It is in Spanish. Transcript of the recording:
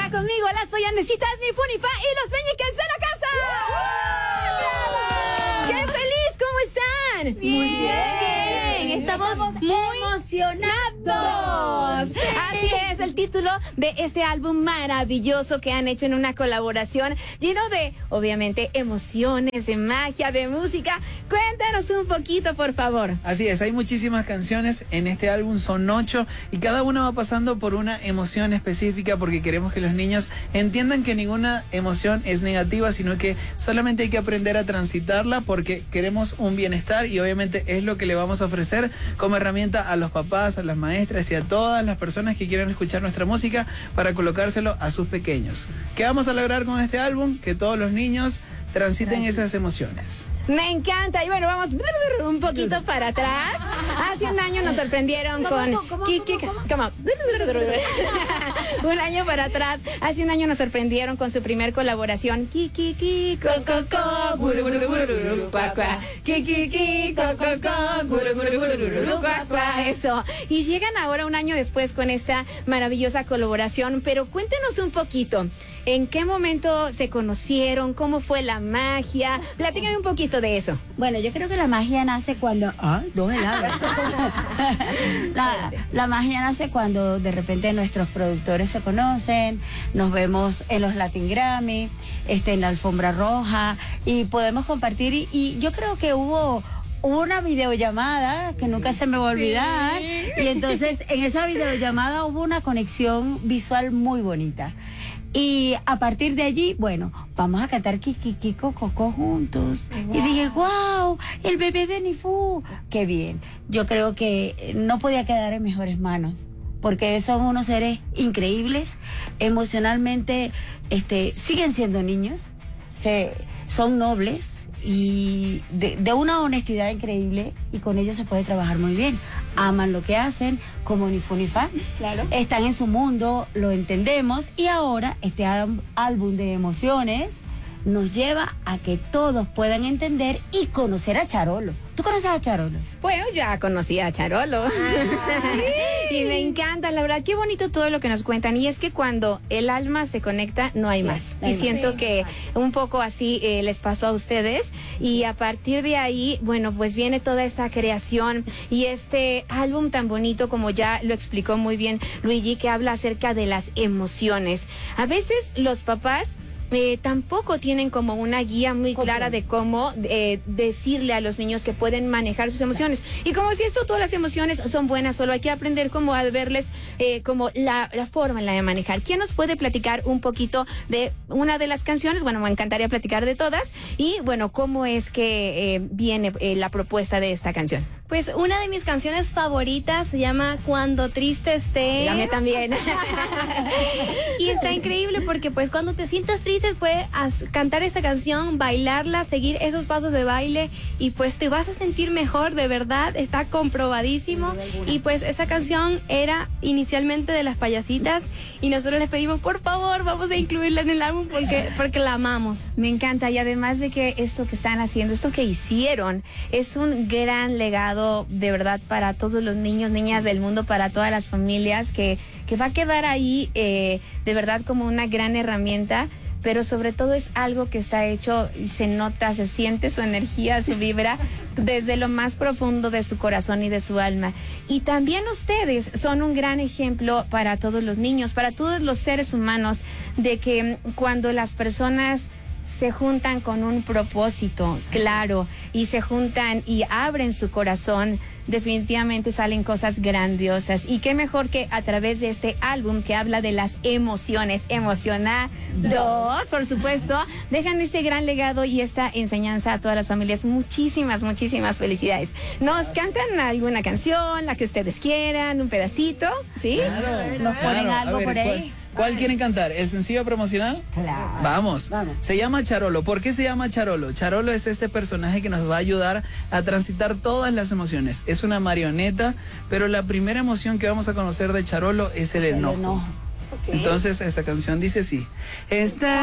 está conmigo, las follandecitas, mi Funifa y los meñiques de la casa. ¡Qué feliz! ¿Cómo están? Muy bien. Estamos muy emocionados. Así es, el título de este álbum maravilloso que han hecho en una colaboración lleno de, obviamente, emociones, de magia, de música. Cuéntanos un poquito, por favor. Así es, hay muchísimas canciones en este álbum, son 8 y cada una va pasando por una emoción específica porque queremos que los niños entiendan que ninguna emoción es negativa, sino que solamente hay que aprender a transitarla porque queremos un bienestar y obviamente es lo que le vamos a ofrecer como herramienta a los papás, a las maestras y a todas las personas que quieran escuchar nuestra música para colocárselo a sus pequeños. ¿Qué vamos a lograr con este álbum? Que todos los niños transiten esas emociones. Me encanta. Y bueno, vamos un poquito para atrás. Hace un año nos sorprendieron con... Un año para atrás. Hace un año nos sorprendieron con su primer colaboración. Eso. Y llegan ahora un año después con esta maravillosa colaboración. Pero cuéntenos un poquito. ¿En qué momento se conocieron? ¿Cómo fue la magia? Platícame un poquito de eso. Bueno, yo creo que la magia nace cuando... dos helados. La magia nace cuando de repente nuestros productores se conocen, nos vemos en los Latin Grammy, en la alfombra roja y podemos compartir y yo creo que hubo una videollamada que nunca se me va a olvidar y entonces en esa videollamada hubo una conexión visual muy bonita. Y a partir de allí, bueno, vamos a cantar Kiki Coco juntos. Wow. Y dije, wow, el bebé de Nifu. Qué bien. Yo creo que no podía quedar en mejores manos. Porque son unos seres increíbles. Emocionalmente, siguen siendo niños. Son nobles. Y de una honestidad increíble y con ellos se puede trabajar muy bien. Aman lo que hacen, como ni fu ni fa. Claro. Están en su mundo, lo entendemos y ahora este álbum de emociones nos lleva a que todos puedan entender y conocer a Charolo. ¿Tú conoces a Charolo? Bueno, ya conocí a Charolo. Y me encanta, la verdad, qué bonito todo lo que nos cuentan. Y es que cuando el alma se conecta, no hay más. Y siento que un poco así les pasó a ustedes. Y a partir de ahí, bueno, pues viene toda esta creación y este álbum tan bonito, como ya lo explicó muy bien Luigi, que habla acerca de las emociones. A veces los papás tampoco tienen como una guía muy clara de cómo decirle a los niños que pueden manejar sus emociones. Y como si todas las emociones son buenas, solo hay que aprender cómo a verles como la forma en la de manejar. ¿Quién nos puede platicar un poquito de una de las canciones? Bueno, me encantaría platicar de todas. Y bueno, ¿cómo es que viene la propuesta de esta canción? Pues una de mis canciones favoritas se llama Cuando triste estés. La mía también. Y está increíble porque pues cuando te sientas triste puedes cantar esa canción, bailarla, seguir esos pasos de baile y pues te vas a sentir mejor, de verdad, está comprobadísimo. Y pues esa canción era inicialmente de Las Payasitas y nosotros les pedimos, por favor, vamos a incluirla en el álbum porque la amamos. Me encanta y además de que esto que están haciendo, esto que hicieron, es un gran legado de verdad para todos los niños, niñas del mundo, para todas las familias, que va a quedar ahí de verdad como una gran herramienta, pero sobre todo es algo que está hecho y se nota, se siente su energía, su vibra desde lo más profundo de su corazón y de su alma. Y también ustedes son un gran ejemplo para todos los niños, para todos los seres humanos, de que cuando las personas se juntan con un propósito claro y se juntan y abren su corazón, definitivamente salen cosas grandiosas. Y qué mejor que a través de este álbum que habla de las emociones, Emociona 2, por supuesto, dejan este gran legado y esta enseñanza a todas las familias. Muchísimas felicidades. ¿Nos cantan alguna canción, la que ustedes quieran, un pedacito? ¿Sí? Claro, ¿Nos ponen algo por ahí? ¿Cuál quieren cantar? ¿El sencillo promocional? Claro. Vamos. Se llama Charolo. ¿Por qué se llama Charolo? Charolo es este personaje que nos va a ayudar a transitar todas las emociones. Es una marioneta, pero la primera emoción que vamos a conocer de Charolo es el enojo. Okay. Entonces esta canción dice así.